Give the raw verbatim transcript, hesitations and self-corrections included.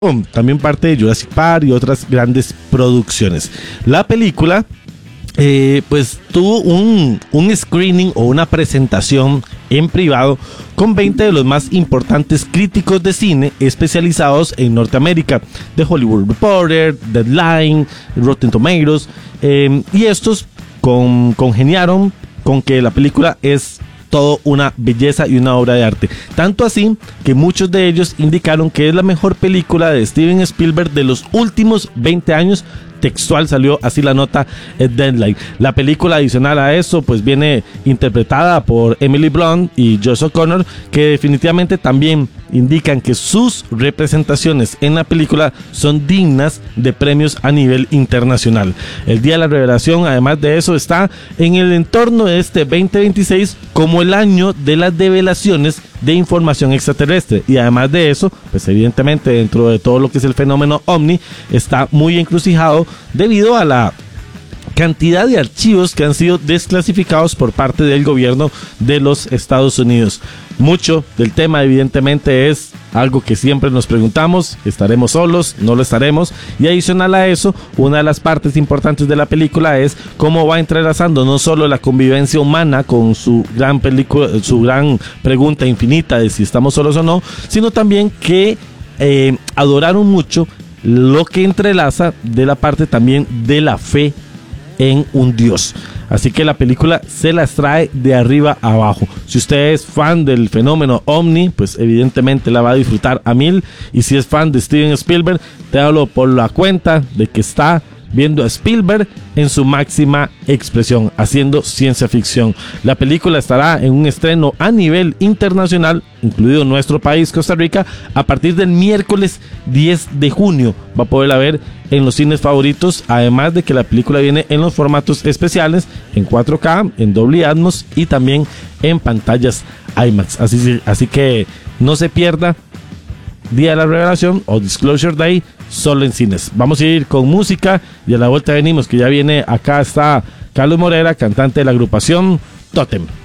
también parte de Jurassic Park y otras grandes producciones. La película eh, pues tuvo un, un screening o una presentación en privado con veinte de los más importantes críticos de cine especializados en Norteamérica, The Hollywood Reporter, Deadline, Rotten Tomatoes, eh, y estos con, congeniaron con que la película es todo una belleza y una obra de arte. Tanto así que muchos de ellos indicaron que es la mejor película de Steven Spielberg de los últimos veinte años. Textual salió así la nota en Deadline. La película adicional a eso pues viene interpretada por Emily Blunt y Josh O'Connor, que definitivamente también indican que sus representaciones en la película son dignas de premios a nivel internacional. El día de la revelación, además de eso, está en el entorno de este veinte veintiséis como el año de las develaciones de información extraterrestre, y además de eso, pues evidentemente dentro de todo lo que es el fenómeno OVNI está muy encrucijado debido a la cantidad de archivos que han sido desclasificados por parte del gobierno de los Estados Unidos. Mucho del tema evidentemente es algo que siempre nos preguntamos: ¿estaremos solos? ¿No lo estaremos? Y adicional a eso, una de las partes importantes de la película es cómo va entrelazando no solo la convivencia humana con su gran película, su gran pregunta infinita de si estamos solos o no, sino también que eh, adoraron mucho lo que entrelaza de la parte también de la fe en un Dios. Así que la película se las trae de arriba a abajo. Si usted es fan del fenómeno OVNI, pues evidentemente la va a disfrutar a mil. Y si es fan de Steven Spielberg, te hablo por la cuenta de que está viendo a Spielberg en su máxima expresión, haciendo ciencia ficción. La película estará en un estreno a nivel internacional, incluido nuestro país, Costa Rica, a partir del miércoles diez de junio. Va a poderla ver en los cines favoritos, además de que la película viene en los formatos especiales, en cuatro K, en Dolby Atmos y también en pantallas IMAX. Así, así que no se pierda Día de la Revelación o Disclosure Day solo en cines. Vamos a ir con música y a la vuelta venimos, que ya viene, acá está Carlos Morera, cantante de la agrupación Totem.